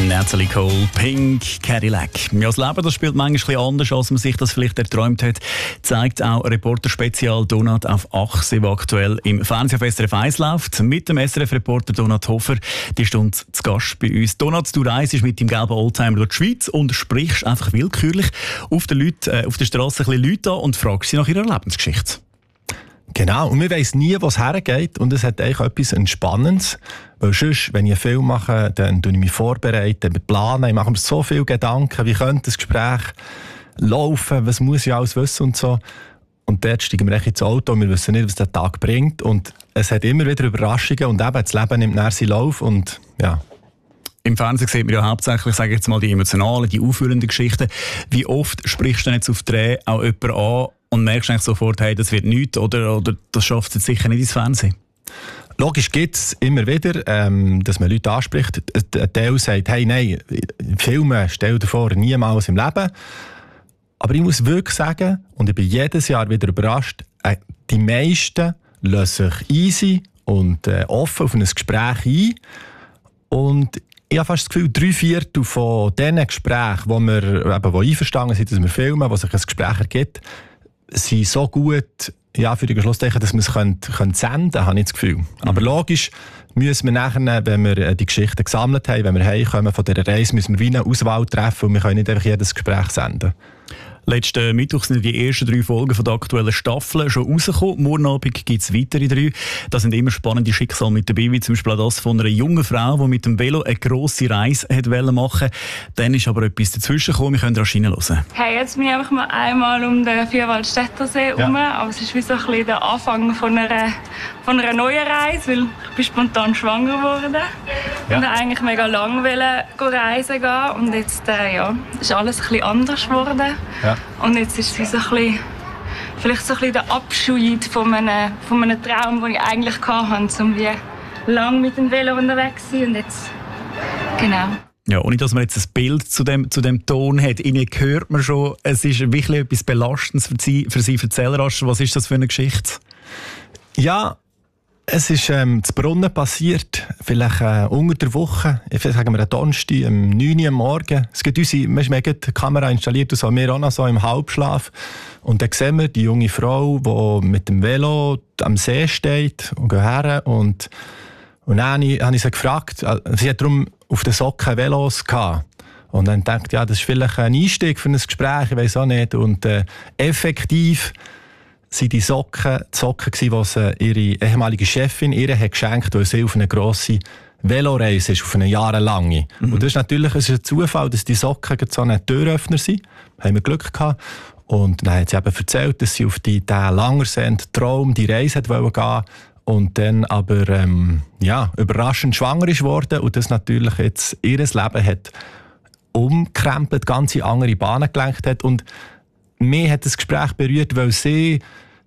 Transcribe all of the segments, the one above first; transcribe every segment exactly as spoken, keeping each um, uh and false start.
Natalie Cole, Pink Cadillac. Ja, das Leben das spielt manchmal anders, als man sich das vielleicht erträumt hat, zeigt auch Reporter-Spezial Donat auf Achse, der aktuell im Fernsehen auf S R F eins läuft. Mit dem S R F-Reporter Donat Hofer, die Stunde zu Gast bei uns. Donat, du reist mit deinem gelben Oldtimer durch die Schweiz und sprichst einfach willkürlich auf der, Leute, äh, auf der Straße ein bisschen Leute an und fragst sie nach ihrer Lebensgeschichte. Genau, und man weiss nie, wo es hergeht, und es hat eigentlich etwas Entspannendes. Weil sonst, wenn ich einen Film mache, dann tue ich mich vorbereiten, plane, ich mache mir so viele Gedanken, wie könnte das Gespräch laufen, was muss ich alles wissen und so. Und dort steigen wir echt ins Auto und wir wissen nicht, was der Tag bringt. Und es hat immer wieder Überraschungen und eben das Leben nimmt nachher seinen Lauf und ja. Im Fernsehen sieht man ja hauptsächlich, sage ich jetzt mal, die emotionalen, die aufführenden Geschichten. Wie oft sprichst du denn jetzt auf Dreh auch jemanden an und merkst eigentlich sofort, hey, das wird nichts oder, oder das schafft es jetzt sicher nicht ins Fernsehen? Logisch gibt es immer wieder, ähm, dass man Leute anspricht. Ein Teil sagt, hey, nein, Filme, stell dir vor, niemals im Leben. Aber ich muss wirklich sagen, und ich bin jedes Jahr wieder überrascht, äh, die meisten lassen sich easy und äh, offen auf ein Gespräch ein. Und ich habe fast das Gefühl, drei Viertel von diesen Gesprächen, wo wir eben, wo einverstanden sind, dass wir filmen, wo sich ein Gespräch ergibt, sind so gut, ja, für die Schlusszeichen, dass wir es können, können senden können, habe ich das Gefühl. Mhm. Aber logisch müssen wir nachher, wenn wir die Geschichten gesammelt haben, wenn wir heimkommen von dieser Reise, müssen wir wie eine Auswahl treffen und wir können nicht einfach jedes Gespräch senden. Letzten Mittwoch sind die ersten drei Folgen von der aktuellen Staffel schon rausgekommen. Morgen Abend gibt es weitere drei. Da sind immer spannende Schicksale mit dabei, wie zum Beispiel auch das von einer jungen Frau, die mit dem Velo eine grosse Reise machen wollte. Dann ist aber etwas dazwischen gekommen. Wir können rasch hineinhören. Hey, jetzt bin ich einfach mal einmal um den Vierwaldstättersee herum. Ja. Aber es ist wie so ein bisschen der Anfang von einer, von einer neuen Reise, weil ich bin spontan schwanger geworden. Ja. Und eigentlich mega lang wollte reisen gehen. Und jetzt äh, ja, ist alles ein bisschen anders geworden. Ja. Und jetzt ist es wie so ein bisschen, vielleicht so ein bisschen der Abschied von einem, von einem Traum, den ich eigentlich hatte, um wie lang mit dem Velo unterwegs zu sein. Und jetzt, genau. Ja, ohne dass man jetzt ein Bild zu dem, zu dem Ton hat, Ihnen hört man schon, es ist wirklich etwas Belastendes für Sie. Für Sie. Erzähl rasch, was ist das für eine Geschichte? Ja, es ist ähm, zu Brunnen passiert, vielleicht äh, unter der Woche, ich sagen wir am Donnerstag, um neun Uhr am Morgen. Es gibt unsere, wir haben die Kamera installiert, und so, wir auch noch so im Halbschlaf. Und dann sehen wir die junge Frau, die mit dem Velo am See steht und geht her. Und, und dann habe ich, habe ich sie gefragt, sie hat darum auf den Socken Velos gehabt. Und dann dachte ich, ja, das ist vielleicht ein Einstieg für ein Gespräch, ich weiß auch nicht. Und äh, effektiv waren die Socken die Socken, die sie ihre ehemalige Chefin ihr hat geschenkt, weil sie auf eine grosse Veloreise ist, auf eine jahrelange. Mhm. Und das ist natürlich es ist ein Zufall, dass die Socken so ein Türöffner sind. Da haben wir Glück gehabt. Und dann hat sie eben erzählt, dass sie auf die, diesen langersehnten Traum, die Reise wollte gehen und dann aber ähm, ja, überraschend schwanger ist worden und das natürlich jetzt ihr Leben hat umgekrempelt, ganz in andere Bahnen gelenkt hat. Und mich hat das Gespräch berührt, weil sie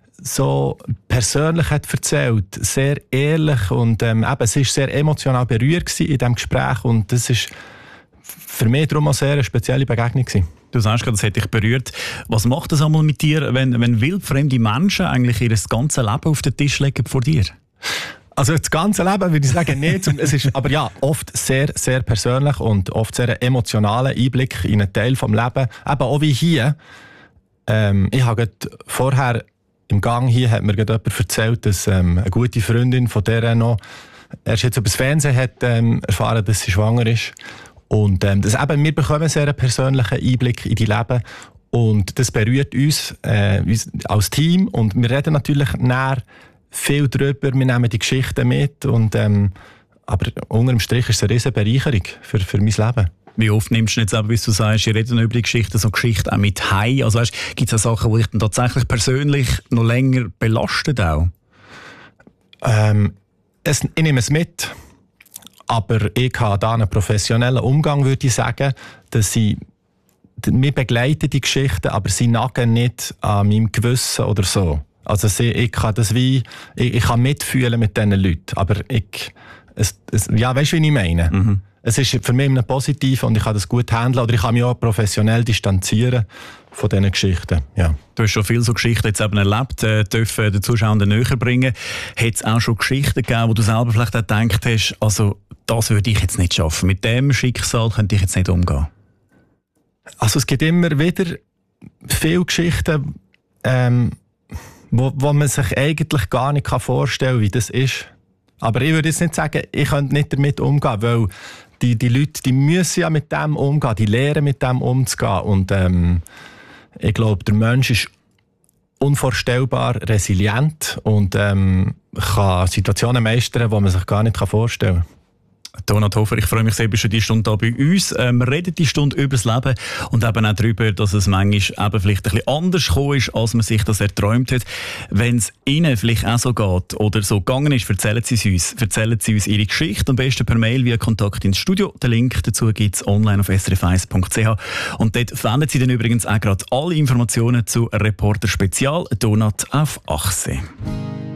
so persönlich hat erzählt, sehr ehrlich und ähm, eben, sie war sehr emotional berührt in diesem Gespräch und das ist für mich darum auch sehr eine spezielle Begegnung gewesen. Du sagst gerade, das hat dich berührt. Was macht das einmal mit dir, wenn, wenn wildfremde Menschen eigentlich ihr ganzes Leben auf den Tisch legen vor dir? Also das ganze Leben würde ich sagen nicht. Es ist aber ja oft sehr, sehr persönlich und oft sehr emotionaler Einblick in einen Teil des Lebens. Eben auch wie hier. Ähm, ich habe vorher im Gang hier hat mir jemand erzählt, dass ähm, eine gute Freundin von der noch erst jetzt über das Fernsehen hat ähm, erfahren, dass sie schwanger ist. Und ähm, das eben, wir bekommen einen sehr persönlichen Einblick in die Leben und das berührt uns, äh, uns als Team und wir reden natürlich näher viel darüber, wir nehmen die Geschichten mit und ähm, aber unter dem Strich ist es eine riesige Bereicherung für, für mein Leben. Wie oft nimmst du jetzt aber, wie du sagst, ihr redet über die Geschichten, so Geschichten auch mit heim? Also weißt, gibt es auch Sachen, die dich dann tatsächlich persönlich noch länger belasten auch? Ähm, es, ich nehme es mit, aber ich habe da einen professionellen Umgang, würde ich sagen, dass sie wir begleiten die Geschichten, aber sie nagen nicht an meinem Gewissen oder so. Also sie, ich kann das wie, ich, ich kann mitfühlen mit diesen Leuten, aber ich, es, es, ja, weißt du, wie ich meine? Mhm. es ist für mich immer positiv und ich kann das gut handeln oder ich kann mich auch professionell distanzieren von diesen Geschichten. Ja. Du hast schon viele so Geschichten jetzt eben erlebt, äh, dürfen den Zuschauern näher bringen. Hat es auch schon Geschichten gegeben, wo du selber vielleicht auch gedacht hast, also das würde ich jetzt nicht schaffen, mit dem Schicksal könnte ich jetzt nicht umgehen? Also es gibt immer wieder viele Geschichten, ähm, wo, wo man sich eigentlich gar nicht vorstellen kann, wie das ist. Aber ich würde jetzt nicht sagen, ich könnte nicht damit umgehen, weil die, die Leute, die müssen ja mit dem umgehen, die lernen mit dem umzugehen. Und ähm, ich glaube, der Mensch ist unvorstellbar resilient und ähm, kann Situationen meistern, die man sich gar nicht vorstellen kann. Donat Hofer, ich freue mich sehr, bist du die Stunde hier bei uns. Ähm, wir reden die Stunde über das Leben und eben auch darüber, dass es manchmal eben vielleicht ein bisschen anders gekommen ist, als man sich das erträumt hat. Wenn es Ihnen vielleicht auch so geht oder so gegangen ist, erzählen Sie es uns. Erzählen Sie uns Ihre Geschichte, am besten per Mail via Kontakt ins Studio. Den Link dazu gibt es online auf s r f eins punkt c h. Und dort finden Sie dann übrigens auch gerade alle Informationen zu Reporter Spezial Donat auf Achse.